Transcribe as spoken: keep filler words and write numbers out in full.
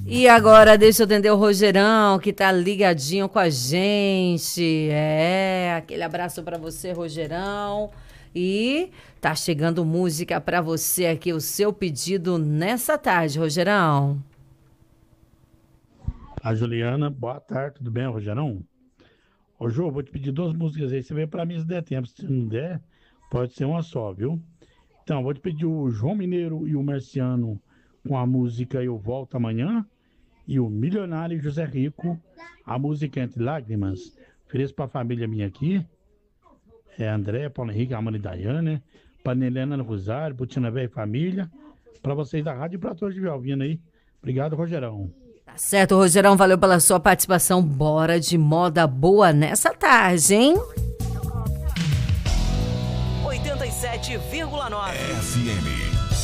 E agora deixa eu atender o Rogerão, que tá ligadinho com a gente. É, aquele abraço pra você, Rogerão. E tá chegando música pra você aqui, o seu pedido nessa tarde, Rogerão. A Juliana, boa tarde, tudo bem, Rogerão? Ô, Jô, vou te pedir duas músicas aí, você vê pra mim se der tempo, se não der, pode ser uma só, viu? Então, vou te pedir o João Mineiro e o Marciano com a música Eu Volto Amanhã e o Milionário José Rico, a música Entre Lágrimas. Ofereço pra família minha aqui, é André, Paulo Henrique, Amanda e Daiane, Panelena no Rosário, Putina Velha e Família, pra vocês da rádio e pra todos que estiverem ouvindo aí. Obrigado, Rogerão. Tá certo, Rogerão, valeu pela sua participação. Bora de moda boa nessa tarde, hein? oitenta e sete vírgula nove F M